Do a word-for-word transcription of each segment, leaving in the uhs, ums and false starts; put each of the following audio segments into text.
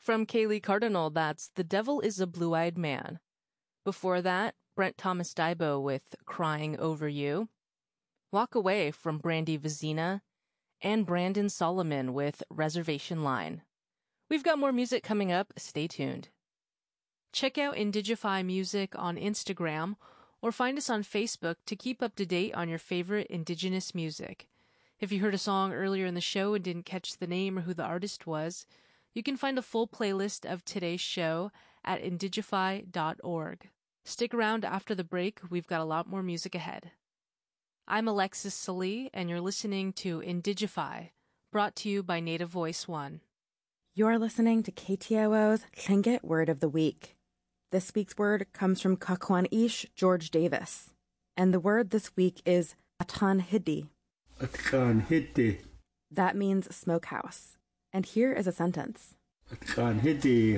From Kaylee Cardinal, that's The Devil is a Blue-Eyed Man. Before that, Brent Thomas Daibo with Crying Over You. Walk Away from Brandy Vizina. And Brandon Solomon with Reservation Line. We've got more music coming up. Stay tuned. Check out Indigify Music on Instagram or find us on Facebook to keep up to date on your favorite Indigenous music. If you heard a song earlier in the show and didn't catch the name or who the artist was, you can find a full playlist of today's show at indigify dot org. Stick around after the break. We've got a lot more music ahead. I'm Alexis Salee, and you're listening to Indigify, brought to you by Native Voice One. You're listening to K T O O's Tlingit Word of the Week. This week's word comes from Kakwan-Ish George Davis, and the word this week is Atanhidi. Atanhidi. That means smokehouse. And here is a sentence. Atanhidi.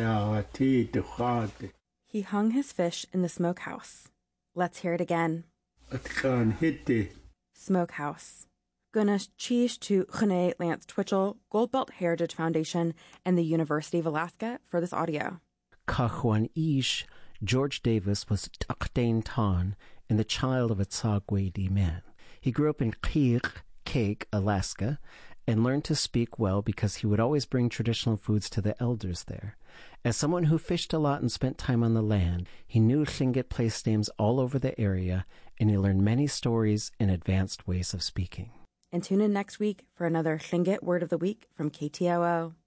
He hung his fish in the smokehouse. Let's hear it again. Atanhidi. Smokehouse. Gunas cheesh to Chene Lance Twitchell, Goldbelt Heritage Foundation, and the University of Alaska for this audio. Kakwan-Ish George Davis was Takdain Tan and the child of a Tsagwedi man. He grew up in Kik, Kake, Alaska, and learned to speak well because he would always bring traditional foods to the elders there. As someone who fished a lot and spent time on the land, he knew Tlingit place names all over the area, and he learned many stories and advanced ways of speaking. And tune in next week for another Tlingit Word of the Week from K T O O.